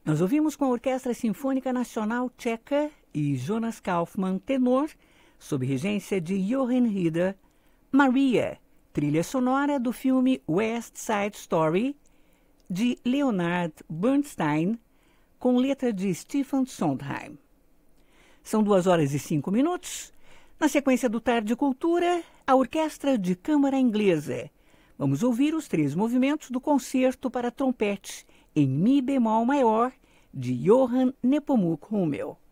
Nós ouvimos com a Orquestra Sinfônica Nacional Tcheca e Jonas Kaufmann, tenor, sob regência de Johan Heder, Maria, trilha sonora do filme West Side Story, de Leonard Bernstein, com letra de Stephen Sondheim. São 2h05. Na sequência do Tarde Cultura, a Orquestra de Câmara Inglesa. Vamos ouvir os 3 movimentos do Concerto para Trompete em Mi bemol maior, de Johann Nepomuk Hummel.